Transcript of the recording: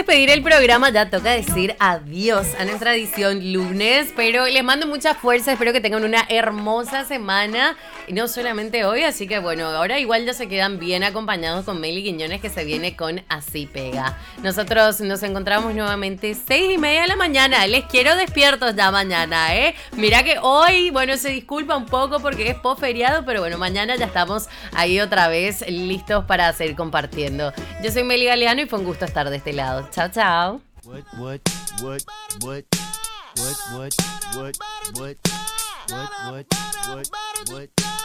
despedir el programa, ya toca decir adiós a nuestra edición lunes, pero les mando mucha fuerza, espero que tengan una hermosa semana, y no solamente hoy, así que bueno, ahora igual ya se quedan bien acompañados con Meli Quiñones, que se viene con Así Pega. Nosotros nos encontramos nuevamente 6:30 de la mañana, les quiero despiertos ya mañana, Mira que hoy, bueno, se disculpa un poco porque es post feriado, pero bueno, mañana ya estamos ahí otra vez listos para seguir compartiendo. Yo soy Meli Galeano y fue un gusto estar de este lado. Chao, chao. What?